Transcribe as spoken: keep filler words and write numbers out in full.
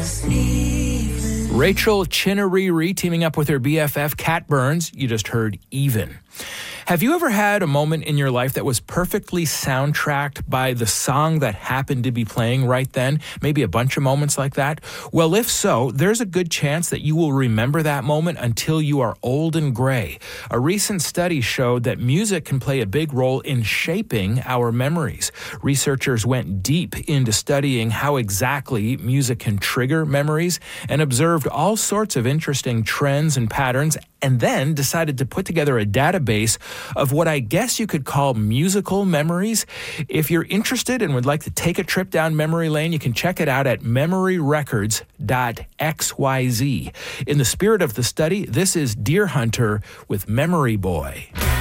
Rachel Chinariri teaming up with her B F F, Kat Burns. You just heard Even. Have you ever had a moment in your life that was perfectly soundtracked by the song that happened to be playing right then? Maybe a bunch of moments like that? Well, if so, there's a good chance that you will remember that moment until you are old and gray. A recent study showed that music can play a big role in shaping our memories. Researchers went deep into studying how exactly music can trigger memories and observed all sorts of interesting trends and patterns, and then decided to put together a database of what I guess you could call musical memories. If you're interested and would like to take a trip down memory lane, you can check it out at memory records dot x y z. In the spirit of the study, this is Deer Hunter with Memory Boy.